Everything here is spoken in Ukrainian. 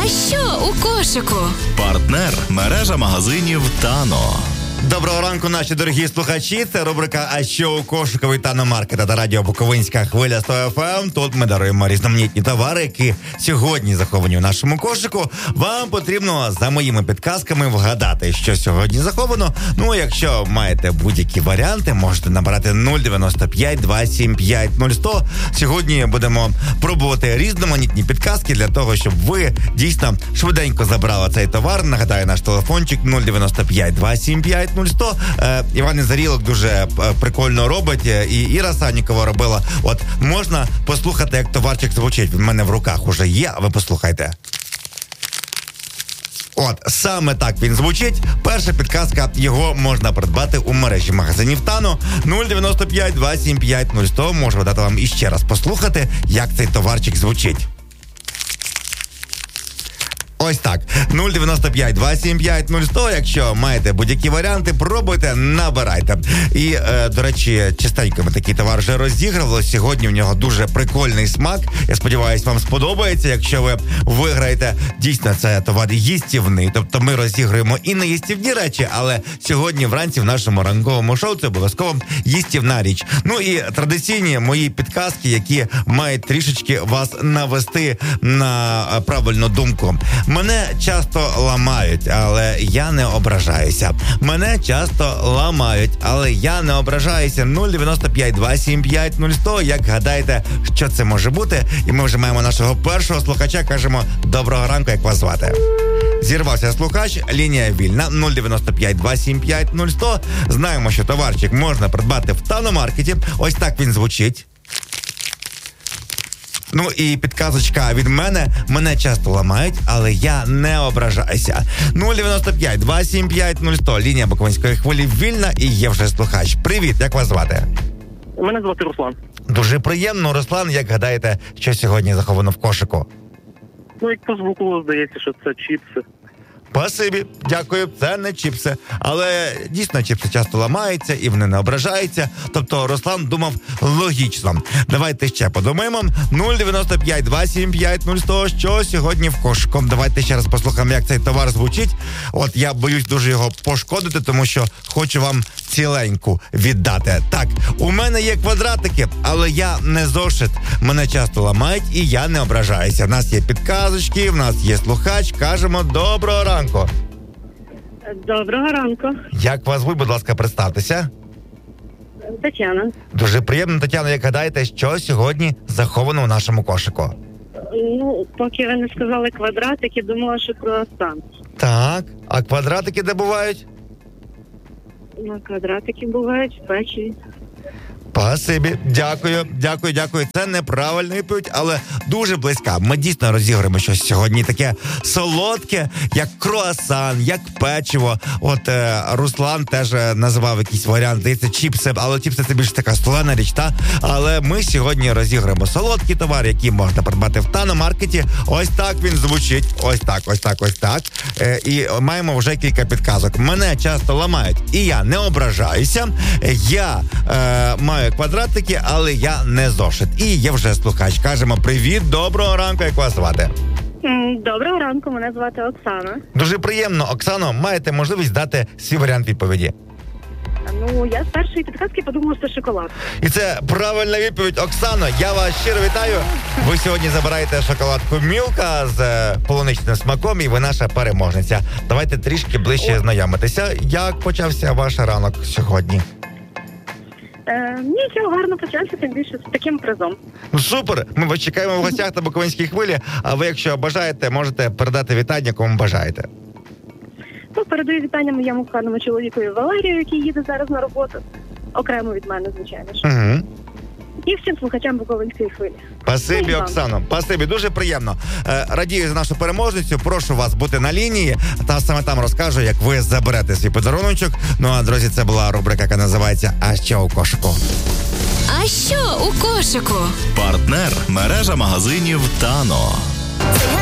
А що у кошику? Партнер – мережа магазинів «Тано». Доброго ранку, наші дорогі слухачі. Це рубрика «А що у кошику» від «Тано-маркета» та радіо «Буковинська хвиля 100 FM». Тут ми даруємо різноманітні товари, які сьогодні заховані в нашому кошику. Вам потрібно за моїми підказками вгадати, що сьогодні заховано. Ну, якщо маєте будь-які варіанти, можете набирати 095 275 0100. Сьогодні будемо пробувати різноманітні підказки для того, щоб ви дійсно швиденько забрали цей товар. Нагадаю, наш телефончик 095 275 0100. Іван Ізарілок дуже прикольно робить, і Іра Санікова робила. От, можна послухати, як товарчик звучить. Він в мене в руках уже є, а ви послухайте. От, саме так він звучить. Перша підказка, його можна придбати у мережі магазинів «Тано». 095 275 0100. Можу дати вам іще раз послухати, як цей товарчик звучить. Ось так. 095 275 0100. Якщо маєте будь-які варіанти, пробуйте, набирайте. І, до речі, частенько ми такий товар вже розігрували. Сьогодні в нього дуже прикольний смак. Я сподіваюся, вам сподобається. Якщо ви виграєте, дійсно, це товар їстівний. Тобто ми розігруємо і не їстівні речі, але сьогодні вранці в нашому ранковому шоу це обов'язково їстівна річ. Ну і традиційні мої підказки, які мають трішечки вас навести на правильну думку. Мене часто ламають, але я не ображаюся. Мене часто ламають, але я не ображаюся. 095 275 0100. Як гадаєте, що це може бути? І ми вже маємо нашого першого слухача. Кажемо, доброго ранку, як вас звати? Зірвався слухач, лінія вільна, 095 275 0100. Знаємо, що товарчик можна придбати в Тано-маркеті. Ось так він звучить. Ну і підказочка від мене. Мене часто ламають, але я не ображаюся. 095 275 0100. Лінія Буковинської хвилі вільна і є вже слухач. Привіт, як вас звати? Мене звати Руслан. Дуже приємно, Руслан. Як гадаєте, що сьогодні заховано в кошику? Ну, як по звуку здається, що це чіпси. Спасибі, дякую, це не чіпси. Але дійсно чіпси часто ламаються і вони не ображаються. Тобто Руслан думав логічно. Давайте ще подумаємо. 095 275 0100. Що сьогодні в кошику? Давайте ще раз послухаємо, як цей товар звучить. От я боюсь дуже його пошкодити, тому що хочу вам ціленьку віддати. Так, у мене є квадратики, але я не зошит. Мене часто ламають і я не ображаюся. В нас є підказочки, в нас є слухач. Кажемо доброго ранку. Доброго ранку. Як вас звуть, будь ласка, представтеся? Тетяна. Дуже приємно, Тетяна. Як гадаєте, що сьогодні заховано в нашому кошику? Ну, поки ви не сказали квадратики, думала, що круасан. Так, а квадратики де бувають? Ну, квадратики бувають в печі. Спасибі, дякую. Це неправильна відповідь, але дуже близька. Ми дійсно розіграємо щось сьогодні таке солодке, як круасан, як печиво. От Руслан теж називав якийсь варіант, здається, чіпси, але чіпси це більш така солена річ, та? Але ми сьогодні розіграємо солодкий товар, який можна придбати в Тано-маркеті. Ось так він звучить, ось так. І маємо вже кілька підказок. Мене часто ламають, і я не ображаюся. Я маю квадратики, але я не зошит. І є вже слухач. Кажемо привіт, доброго ранку, як вас звати? Доброго ранку, мене звати Оксана. Дуже приємно. Оксано, маєте можливість дати свій варіант відповіді? Ну, я з першої підказки подумала, що шоколад. І це правильна відповідь. Оксано, я вас щиро вітаю. Ви сьогодні забираєте шоколадку Мілка з полуничним смаком, і ви наша переможниця. Давайте трішки ближче знайомитися. Як почався ваш ранок сьогодні? Нічого, гарно почався, тим більше з таким призом. Ну, супер! Ми вас чекаємо в гостях на Буковинській хвилі, а ви, якщо бажаєте, можете передати вітання, кому бажаєте. Ну, передаю вітання моєму коханому чоловікові Валерію, який їде зараз на роботу. Окремо від мене, звичайно ж. Угу. І всім слухачам Буковинської хвилі. Спасибі, Оксано. Спасибі, дуже приємно. Радію за нашу переможницю. Прошу вас бути на лінії. Та саме там розкажу, як ви заберете свій подаруночок. Ну, а, друзі, це була рубрика, яка називається «А що у кошику?». А що у кошику? Партнер – мережа магазинів «Тано».